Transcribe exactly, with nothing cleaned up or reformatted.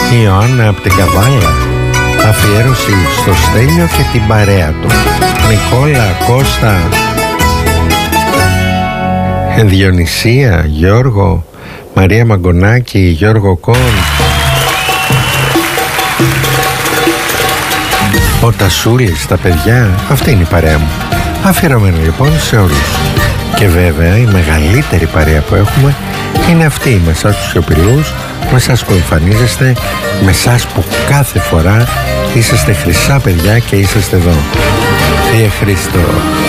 η Ιωάννα από την Καβάλα. Αφιέρωση στο Στέλιο και την παρέα του. Νικόλα, Κώστα, Διονυσία, Γιώργο, Μαρία Μαγκονάκη, Γιώργο Κον, ο Τασούλης, τα παιδιά. Αυτή είναι η παρέα μου. Αφιερωμένη λοιπόν σε όλους. Και βέβαια η μεγαλύτερη παρέα που έχουμε είναι αυτή, με εσάς τους σιωπηλούς, με εσάς που εμφανίζεστε, με εσάς που κάθε φορά είσαστε χρυσά παιδιά και είσαστε εδώ. Θεέ Χριστό.